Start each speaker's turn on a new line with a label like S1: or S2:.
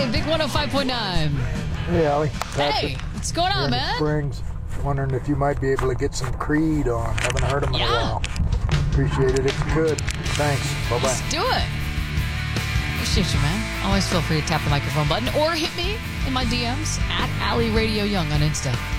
S1: Big 105.9.
S2: Hey, Allie.
S1: Hey, what's going on, man?
S2: Springs. Wondering if you might be able to get some Creed on. Haven't heard them in a
S1: Yeah.
S2: while. Appreciate it if you could. Thanks. Bye-bye.
S1: Let's do it. Appreciate you, man. Always feel free to tap the microphone button or hit me in my DMs at Allie Radio Young on Insta.